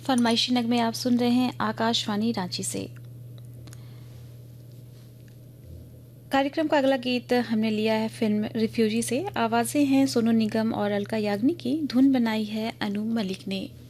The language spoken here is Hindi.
फरमाइशी नगमे आप सुन रहे हैं आकाशवाणी रांची से। कार्यक्रम का अगला गीत हमने लिया है फिल्म रिफ्यूजी से। आवाज़ें हैं सोनू निगम और अलका याग्निक की, धुन बनाई है अनु मलिक ने।